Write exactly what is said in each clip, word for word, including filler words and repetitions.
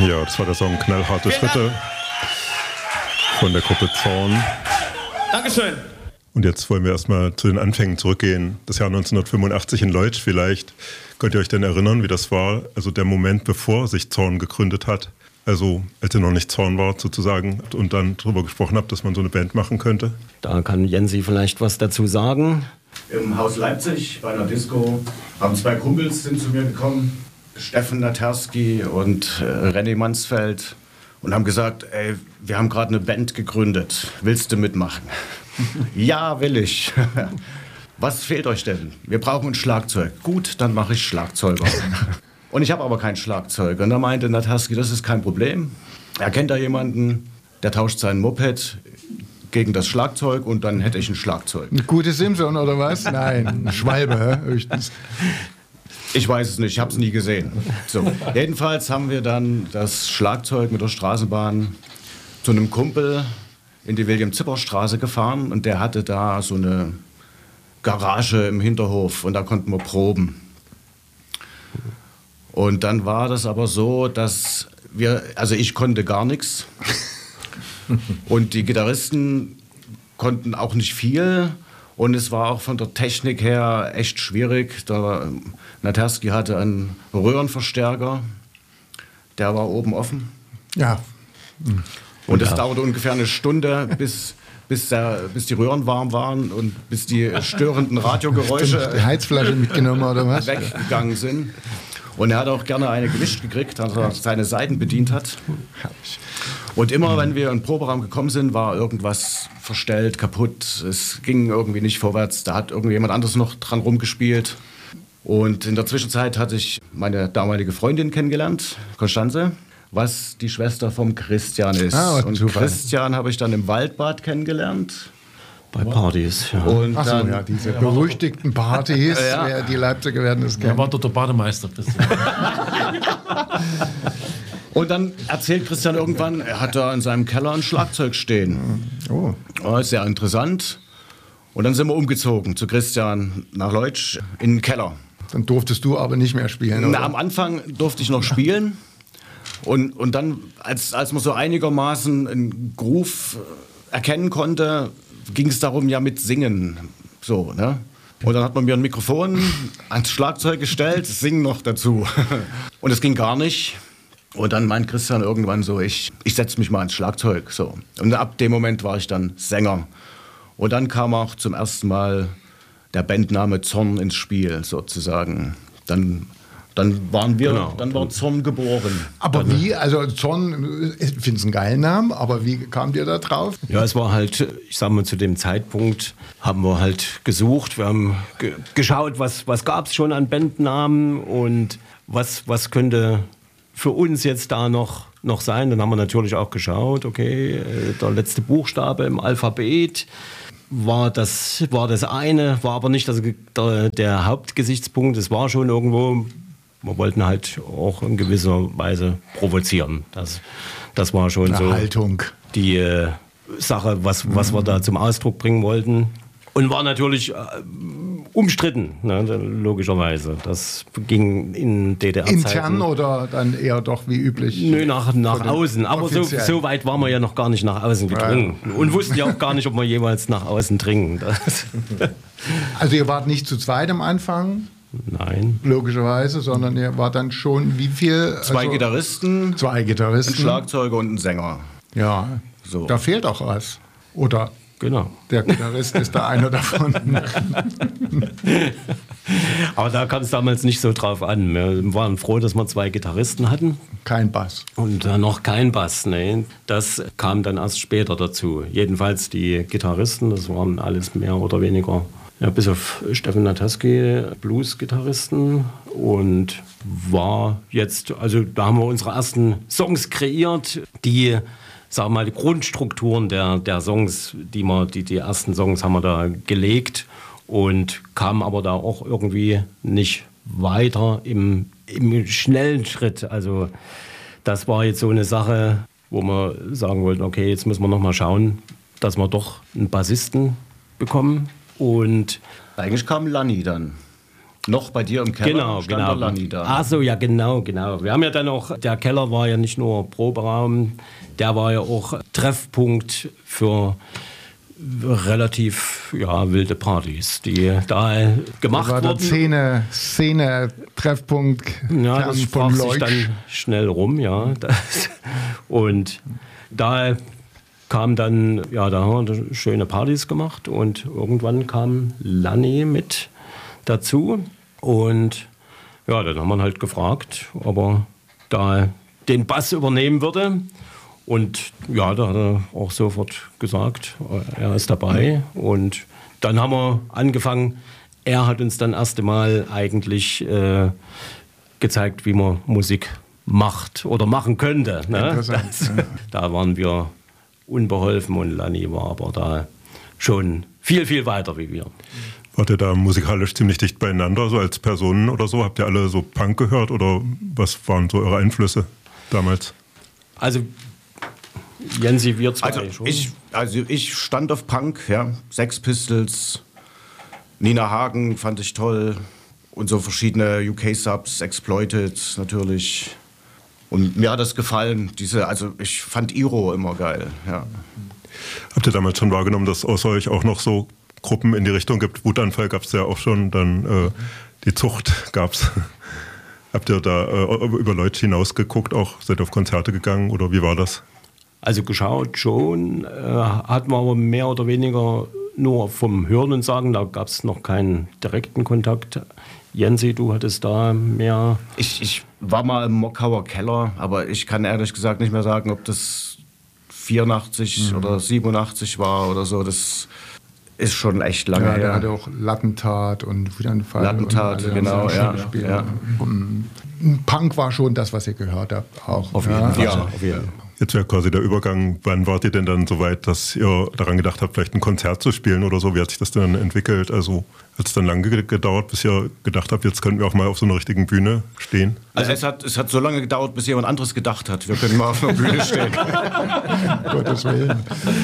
Ja, das war der Song Knallharte Schritte von der Gruppe Zorn. Dankeschön. Und jetzt wollen wir erstmal zu den Anfängen zurückgehen. Das Jahr neunzehnhundertfünfundachtzig in Leutsch vielleicht. Könnt ihr euch denn erinnern, wie das war? Also der Moment, bevor sich Zorn gegründet hat. Also als ihr noch nicht Zorn wart sozusagen und dann darüber gesprochen habt, dass man so eine Band machen könnte. Da kann Jensi vielleicht was dazu sagen. Im Haus Leipzig bei einer Disco haben zwei Kumpels sind zu mir gekommen. Steffen Naterski und äh, René Mansfeld und haben gesagt, ey, wir haben gerade eine Band gegründet, willst du mitmachen? Ja, will ich. Was fehlt euch denn? Wir brauchen ein Schlagzeug. Gut, dann mache ich Schlagzeuger. Und ich habe aber kein Schlagzeug. Und da meinte Naterski, das ist kein Problem. Er kennt da jemanden, der tauscht sein Moped gegen das Schlagzeug und dann hätte ich ein Schlagzeug. Eine gute Simpson oder was? Nein, Schwalbe, höchstens. Ich weiß es nicht, ich habe es nie gesehen. So. Jedenfalls haben wir dann das Schlagzeug mit der Straßenbahn zu einem Kumpel in die William-Zipper-Straße gefahren und der hatte da so eine Garage im Hinterhof und da konnten wir proben. Und dann war das aber so, dass wir, also ich konnte gar nichts und die Gitarristen konnten auch nicht viel. Und es war auch von der Technik her echt schwierig. Der Naterski hatte einen Röhrenverstärker, der war oben offen. Ja. Und es dauerte ungefähr eine Stunde, bis, bis, der, bis die Röhren warm waren und bis die störenden Radiogeräusche die Heizflasche mitgenommen oder was? weggegangen sind. Und er hat auch gerne eine gewischt gekriegt, als er seine Saiten bedient hat. Und immer, wenn wir in den Proberaum gekommen sind, war irgendwas verstellt, kaputt. Es ging irgendwie nicht vorwärts. Da hat irgendjemand anderes noch dran rumgespielt. Und in der Zwischenzeit hatte ich meine damalige Freundin kennengelernt, Constanze, was die Schwester vom Christian ist. Ah, und super. Christian habe ich dann im Waldbad kennengelernt. Bei Partys, ja. Und Ach so, dann, ja, diese berüchtigten Partys, Ja. wer die Leipziger werden das Er kennen. war dort der Bademeister. und dann erzählt Christian irgendwann, er hat da in seinem Keller ein Schlagzeug stehen. Oh. Oh, sehr interessant. Und dann sind wir umgezogen zu Christian nach Leutsch in den Keller. Dann durftest du aber nicht mehr spielen, Na, oder? am Anfang durfte ich noch spielen. Und, und dann, als, als man so einigermaßen einen Groove erkennen konnte, ging es darum, ja mit Singen. So, ne? Und dann hat man mir ein Mikrofon ans Schlagzeug gestellt, Singen noch dazu. Und es ging gar nicht. Und dann meint Christian irgendwann so, ich, ich setze mich mal ans Schlagzeug. So. Und ab dem Moment war ich dann Sänger. Und dann kam auch zum ersten Mal der Bandname Zorn ins Spiel, sozusagen. Dann, dann waren wir, Genau. dann war Zorn geboren. Aber wie, also Zorn, ich finde es einen geilen Namen, aber wie kam dir da drauf? Ja, es war halt, ich sag mal, zu dem Zeitpunkt haben wir halt gesucht, wir haben ge geschaut, was, was gab es schon an Bandnamen und was, was könnte für uns jetzt da noch, noch sein. Dann haben wir natürlich auch geschaut, okay, der letzte Buchstabe im Alphabet war das, war das eine, war aber nicht das, der, der Hauptgesichtspunkt, es war schon irgendwo, wir wollten halt auch in gewisser Weise provozieren. Das, das war schon Eine so Haltung. die äh, Sache, was, was wir da zum Ausdruck bringen wollten. Und war natürlich äh, umstritten, ne, logischerweise. Das ging in D D R-Zeiten. Intern oder dann eher doch wie üblich? Nö, nach, nach Von den außen. Aber so, offiziellen. so weit waren wir ja noch gar nicht nach außen gedrungen. Ja. Und wussten ja auch gar nicht, ob wir jeweils nach außen dringen. Das Also ihr wart nicht zu zweit am Anfang, Nein. logischerweise, sondern ihr wart dann schon wie viel? Zwei also, Gitarristen, Zwei ein Gitarristen. Schlagzeuger und ein Sänger. Ja, So. da fehlt auch was. Oder Genau. der Gitarrist ist da einer davon. Aber da kam es damals nicht so drauf an. Wir waren froh, dass wir zwei Gitarristen hatten. Kein Bass. Und äh, noch kein Bass, ne? Das kam dann erst später dazu. Jedenfalls die Gitarristen, das waren alles mehr oder weniger, ja, bis auf Steffen Naterski, Blues-Gitarristen. Und war jetzt, also da haben wir unsere ersten Songs kreiert, die, sagen wir mal, die Grundstrukturen der, der Songs, die, wir, die, die ersten Songs haben wir da gelegt und kamen aber da auch irgendwie nicht weiter im, im schnellen Schritt. Also das war jetzt so eine Sache, wo wir sagen wollten, okay, jetzt müssen wir noch mal schauen, dass wir doch einen Bassisten bekommen. Und Eigentlich kam Lanni dann. Noch bei dir im Keller Genau, stand genau. der Lanni da. Ach so, ja, genau, genau. Wir haben ja dann auch, der Keller war ja nicht nur Proberaum, der war ja auch Treffpunkt für relativ ja, wilde Partys, die da gemacht war wurden. der Szene, Szene, Treffpunkt Ja, Kern das von sprach sich Leutsch. dann schnell rum, ja. Das, und da kam dann, ja, da haben wir schöne Partys gemacht und irgendwann kam Lanni mit dazu und ja, dann haben wir ihn halt gefragt, ob er da den Bass übernehmen würde. Und ja, da hat er auch sofort gesagt, er ist dabei. Und dann haben wir angefangen, er hat uns dann erst einmal eigentlich äh, gezeigt, wie man Musik macht oder machen könnte. Ne? Interessant, Das, ja. Da waren wir unbeholfen und Lanni war aber da schon viel, viel weiter wie wir. Wart ihr da musikalisch ziemlich dicht beieinander, so als Personen oder so? Habt ihr alle so Punk gehört oder was waren so eure Einflüsse damals? Also Jensi, wir zwei Also schon. ich, also ich stand auf Punk, ja. Sex Pistols, Nina Hagen fand ich toll und so verschiedene U K-Subs, Exploited natürlich. Und mir hat das gefallen, diese, also ich fand Iro immer geil, ja. Habt ihr damals schon wahrgenommen, dass außer euch auch noch so Gruppen in die Richtung gibt? Wutanfall gab es ja auch schon, dann äh, die Zucht gab es. Habt ihr da äh, über Leute hinaus geguckt, auch seid ihr auf Konzerte gegangen oder wie war das? Also geschaut schon, äh, hatten wir aber mehr oder weniger nur vom Hören und Sagen, da gab es noch keinen direkten Kontakt. Jensi, du hattest da mehr... Ich, ich war mal im Mockauer Keller, aber ich kann ehrlich gesagt nicht mehr sagen, ob das vierundachtzig mhm. oder siebenundachtzig war oder so. Das ist schon echt lange Ja, her. der hatte auch Lattentat und Wutanfall. Lattentat, und alle genau, anderen ja, Schauspieler. ja. Und Punk war schon das, was ihr gehört habt. Auch. Auf jeden ja. Fall. Ja. Auf jeden Fall. Jetzt wäre quasi der Übergang, wann wart ihr denn dann so weit, dass ihr daran gedacht habt, vielleicht ein Konzert zu spielen oder so? Wie hat sich das denn entwickelt? Also hat es dann lange gedauert, bis ihr gedacht habt, jetzt könnten wir auch mal auf so einer richtigen Bühne stehen? Also es hat, es hat so lange gedauert, bis jemand anderes gedacht hat, wir können mal auf einer Bühne stehen. Gottes Willen.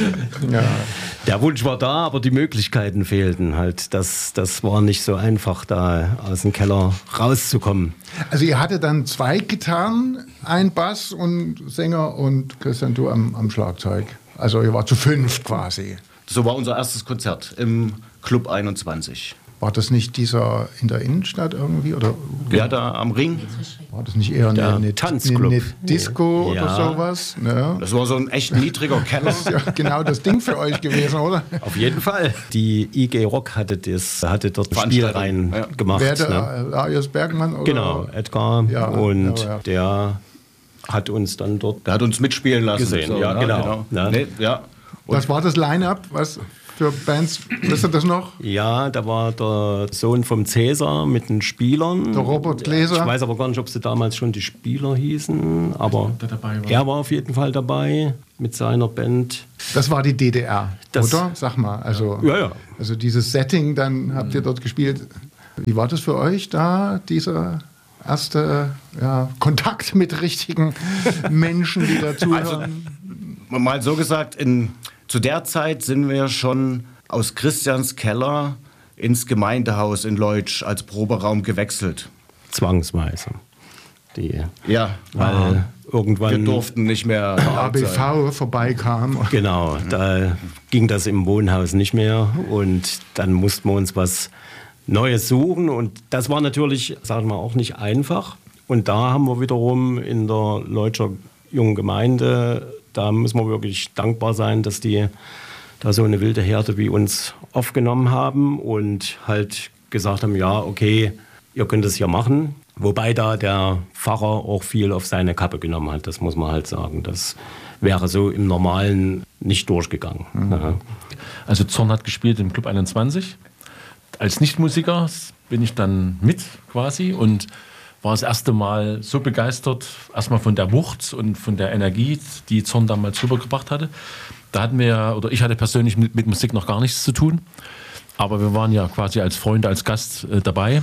Ja. Der Wunsch war da, aber die Möglichkeiten fehlten halt. Das, das war nicht so einfach, da aus dem Keller rauszukommen. Also ihr hattet dann zwei Gitarren, ein Bass und Sänger und Christian, du am, am Schlagzeug. Also ihr wart zu fünf quasi. So war unser erstes Konzert im Club einundzwanzig. War das nicht dieser in der Innenstadt irgendwie? Oder Ja, da am Ring. war das nicht eher eine, Der eine, Tanzclub. eine Disco Ja. oder sowas? Ne? Das war so ein echt niedriger Keller. Das ist ja genau das Ding für euch gewesen, oder? Auf jeden Fall. Die I G Rock hatte, das, hatte dort Spielreihen Ja. gemacht. Wer der Ne? Arius Bergmann? Oder? Genau, Edgar. Ja, und ja, ja. der hat uns dann dort Der hat uns mitspielen lassen. gesehen. Ja, genau. Ja. Nee, ja. Was war das Line-Up? Was für Bands? Wisst ihr das noch? Ja, da war der Sohn vom Cäsar mit den Spielern. Der Robert Gläser. Ich weiß aber gar nicht, ob sie damals schon die Spieler hießen, aber Der dabei war. er war auf jeden Fall dabei mit seiner Band. Das war die D D R, Das- oder? Sag mal. Also, Ja, ja. also dieses Setting, dann habt ihr dort gespielt. Wie war das für euch da, dieser erste ja, Kontakt mit richtigen Menschen, die dazuhören? Mal so gesagt, in, zu der Zeit sind wir schon aus Christians Keller ins Gemeindehaus in Leutsch als Proberaum gewechselt. Zwangsweise. Die, Ja, weil wir irgendwann... durften nicht mehr A B V vorbeikam. Genau, da ging das im Wohnhaus nicht mehr und dann mussten wir uns was Neues suchen und das war natürlich, sagen wir auch nicht einfach. Und da haben wir wiederum in der Leutscher jungen Gemeinde, da müssen wir wirklich dankbar sein, dass die da so eine wilde Herde wie uns aufgenommen haben und halt gesagt haben, ja, okay, ihr könnt es hier machen. Wobei da der Pfarrer auch viel auf seine Kappe genommen hat, das muss man halt sagen. Das wäre so im Normalen nicht durchgegangen. Mhm. Ja. Also Zorn hat gespielt im Club einundzwanzig. Als Nichtmusiker bin ich dann mit quasi und war das erste Mal so begeistert, erstmal von der Wucht und von der Energie, die Zorn damals rübergebracht hatte. Da hatten wir, oder ich hatte persönlich mit, mit Musik noch gar nichts zu tun, aber wir waren ja quasi als Freunde, als Gast äh, dabei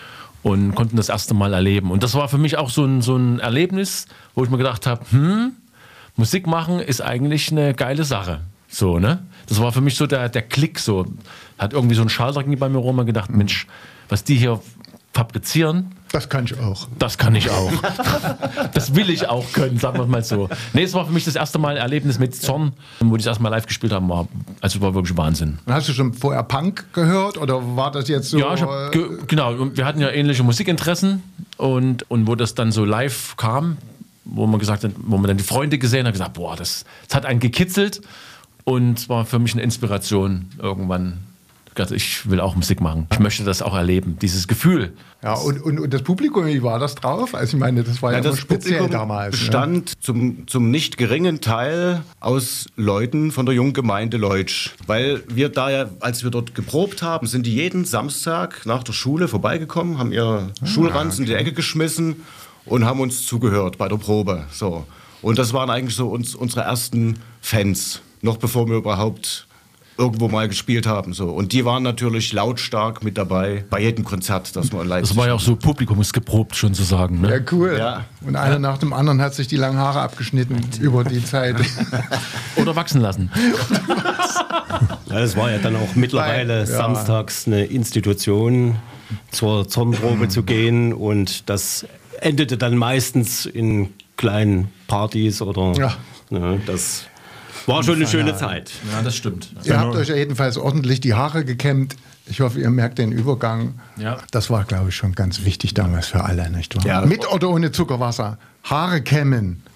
und konnten das erste Mal erleben. Und das war für mich auch so ein, so ein Erlebnis, wo ich mir gedacht habe, hm, Musik machen ist eigentlich eine geile Sache. So, ne? Das war für mich so der, der Klick, so. Hat irgendwie so ein Schalter ging bei mir rum und gedacht, Mensch, was die hier fabrizieren. Das kann ich auch. Das kann ich auch. Das will ich auch können, sagen wir mal so. Nee, es war für mich das erste Mal Erlebnis mit Zorn, wo die das erste Mal live gespielt haben, war, also war wirklich Wahnsinn. Und hast du schon vorher Punk gehört oder war das jetzt so? Ja, ich hab ge genau. Wir hatten ja ähnliche Musikinteressen und, und wo das dann so live kam, wo man gesagt hat, wo man dann die Freunde gesehen hat, gesagt, boah, das, das hat einen gekitzelt und war für mich eine Inspiration irgendwann. Ich will auch Musik machen. Ich möchte das auch erleben, dieses Gefühl. Ja, und, und, und das Publikum, wie war das drauf? Also ich meine, das war ja, ja das speziell Publikum damals. Bestand ne? zum, zum nicht geringen Teil aus Leuten von der Junggemeinde Leutsch. Weil wir da ja, als wir dort geprobt haben, sind die jeden Samstag nach der Schule vorbeigekommen, haben ihr ah, Schulranzen okay. in die Ecke geschmissen und haben uns zugehört bei der Probe. So. Und das waren eigentlich so uns, unsere ersten Fans, noch bevor wir überhaupt irgendwo mal gespielt haben. So. Und die waren natürlich lautstark mit dabei bei jedem Konzert, das wir in Leipzig. Das war ja auch so publikumsgeprobt, schon zu sagen. Ne? Ja, cool. Ja. Und einer ja. nach dem anderen hat sich die langen Haare abgeschnitten über die Zeit. Oder wachsen lassen. Ja, das war ja dann auch mittlerweile ja. samstags eine Institution, zur Zornprobe zu gehen. Und das endete dann meistens in kleinen Partys oder ja. ne, das war schon eine schöne Zeit. Ja, das stimmt. Ihr habt euch ja jedenfalls ordentlich die Haare gekämmt. Ich hoffe, ihr merkt den Übergang. Ja. Das war, glaube ich, schon ganz wichtig damals für alle, nicht wahr? Ja. Mit oder ohne Zuckerwasser. Haare kämmen.